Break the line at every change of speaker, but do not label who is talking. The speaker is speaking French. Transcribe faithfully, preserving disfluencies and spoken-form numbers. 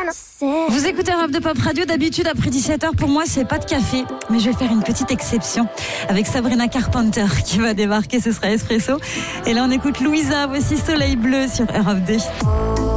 Vous écoutez Europe deux Pop Radio, d'habitude après dix-sept heures, pour moi c'est pas de café, mais je vais faire une petite exception avec Sabrina Carpenter qui va débarquer, ce sera Espresso. Et là on écoute Louisa, voici Soleil Bleu sur Europe deux.